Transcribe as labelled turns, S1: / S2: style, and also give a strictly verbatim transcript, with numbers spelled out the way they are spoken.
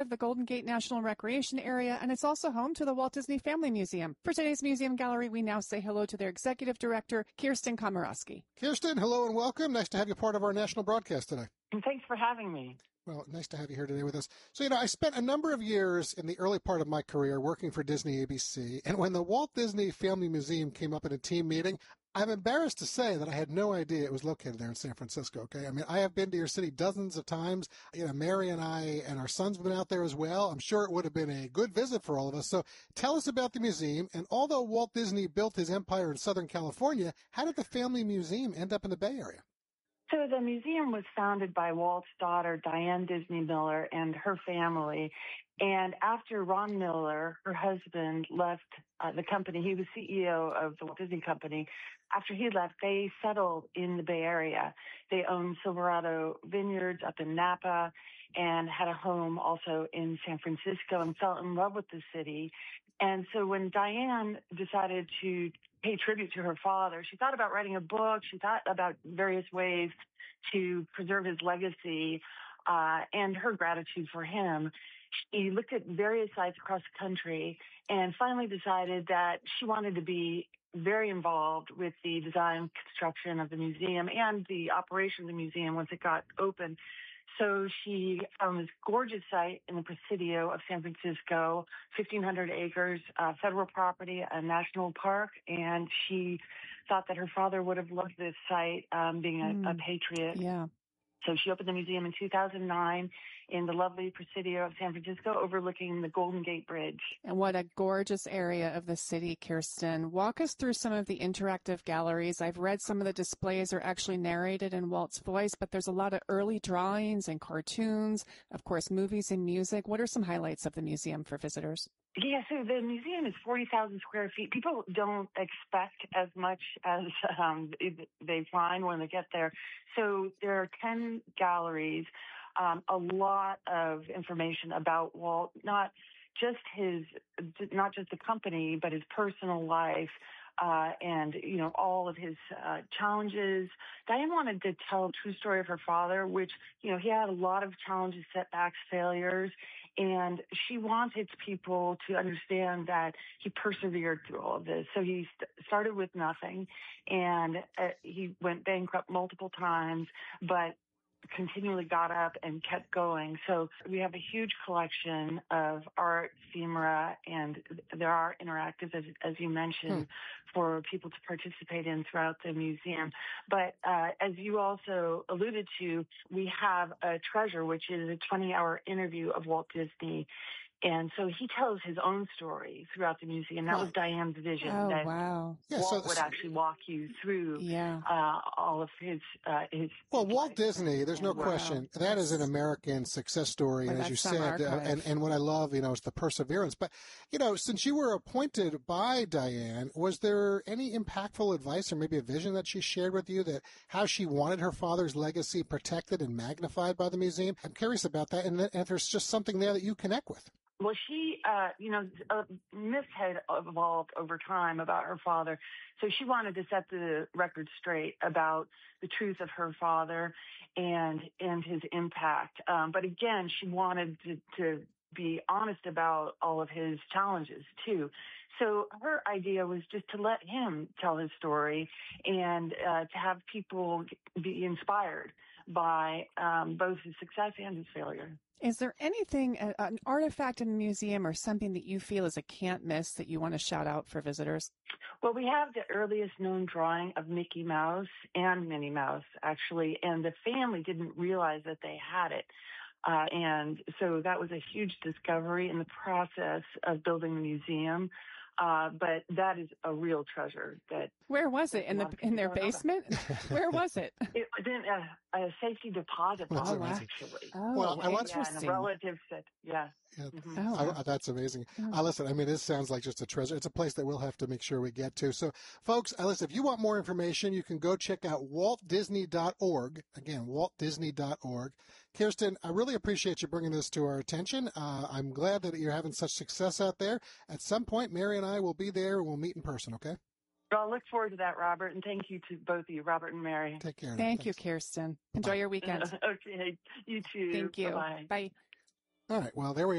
S1: of the Golden Gate National Recreation Area, and it's also home to the Walt Disney Family Museum. For today's Museum Gallery, we now say hello to their executive director, Kirsten Komorowski.
S2: Kirsten, hello and welcome. Nice to have you part of our national broadcast today.
S3: And thanks for having me.
S2: Well, nice to have you here today with us. So, you know, I spent a number of years in the early part of my career working for Disney A B C, and when the Walt Disney Family Museum came up in a team meeting, I'm embarrassed to say that I had no idea it was located there in San Francisco, okay? I mean, I have been to your city dozens of times. You know, Mary and I and our sons have been out there as well. I'm sure it would have been a good visit for all of us. So tell us about the museum, and although Walt Disney built his empire in Southern California, how did the Family Museum end up in the Bay Area?
S3: So the museum was founded by Walt's daughter, Diane Disney Miller, and her family. And after Ron Miller, her husband, left uh, the company, he was C E O of the Walt Disney Company. After he left, they settled in the Bay Area. They owned Silverado Vineyards up in Napa and had a home also in San Francisco and fell in love with the city. And so when Diane decided to pay tribute to her father, she thought about writing a book. She thought about various ways to preserve his legacy uh, and her gratitude for him. She looked at various sites across the country and finally decided that she wanted to be very involved with the design, construction of the museum and the operation of the museum once it got open. So she found this gorgeous site in the Presidio of San Francisco, fifteen hundred acres, uh, federal property, a national park, and she thought that her father would have loved this site, um, being a, mm. a patriot.
S1: Yeah.
S3: So she opened the museum in two thousand nine in the lovely Presidio of San Francisco, overlooking the Golden Gate Bridge.
S1: And what a gorgeous area of the city, Kirsten. Walk us through some of the interactive galleries. I've read some of the displays are actually narrated in Walt's voice, but there's a lot of early drawings and cartoons, of course, movies and music. What are some highlights of the museum for visitors?
S3: Yeah, so the museum is forty thousand square feet. People don't expect as much as um, they find when they get there. So there are ten galleries, um, a lot of information about Walt, not just his, not just the company, but his personal life. Uh, and, you know, all of his uh, challenges. Diane wanted to tell a true story of her father, which, you know, he had a lot of challenges, setbacks, failures, and she wanted people to understand that he persevered through all of this. So he st- started with nothing, and uh, he went bankrupt multiple times, but continually got up and kept going. So we have a huge collection of art, ephemera, and there are interactives, as, as you mentioned, hmm. for people to participate in throughout the museum. But uh, as you also alluded to, we have a treasure, which is a twenty-hour interview of Walt Disney. And so he tells his own story throughout the museum. That was Diane's vision.
S1: Oh,
S3: that
S1: wow.
S2: Yeah,
S3: Walt
S2: so,
S3: would actually walk you through
S1: yeah.
S3: uh, all of his... Uh, his
S2: well,
S3: his
S2: Walt
S3: life.
S2: Disney, there's no
S3: wow.
S2: question. That is an American success story,
S1: well,
S2: and as you
S1: some
S2: said, uh, and, and what I love, you know, is the perseverance. But, you know, since you were appointed by Diane, was there any impactful advice or maybe a vision that she shared with you that how she wanted her father's legacy protected and magnified by the museum? I'm curious about that, and if there's just something there that you connect with.
S3: Well, she, uh, you know, uh, myths had evolved over time about her father. So she wanted to set the record straight about the truth of her father and, and his impact. Um, but again, she wanted to, to be honest about all of his challenges too. So her idea was just to let him tell his story and, uh, to have people be inspired by, um, both his success and his failure.
S1: Is there anything, an artifact in the museum or something that you feel is a can't miss that you want to shout out for visitors?
S3: Well, we have the earliest known drawing of Mickey Mouse and Minnie Mouse, actually, and the family didn't realize that they had it. Uh, and so that was a huge discovery in the process of building the museum. Uh, but that is a real treasure. That
S1: where was it? In the in their basement? Where was it?
S3: It was in a, a safety deposit box,
S1: oh,
S3: actually.
S1: Oh,
S2: well, I want
S3: yeah, and a relative said, yeah.
S2: Yeah,
S3: mm-hmm.
S1: oh, wow.
S2: I, that's amazing.
S1: Oh.
S2: Uh, listen, I mean, this sounds like just a treasure. It's a place that we'll have to make sure we get to. So, folks, uh, listen, if you want more information, you can go check out walt disney dot org. Again, walt disney dot org. Kirsten, I really appreciate you bringing this to our attention. Uh, I'm glad that you're having such success out there. At some point, Mary and I will be there. We'll meet in person, okay?
S3: Well, I look forward to that, Robert, and thank you to both of you, Robert and Mary.
S2: Take care.
S1: Thank
S2: Thanks.
S1: you, Kirsten. Enjoy your weekend.
S3: Okay, you too.
S1: Thank you.
S3: Bye-bye.
S1: Bye.
S2: All right, well, there we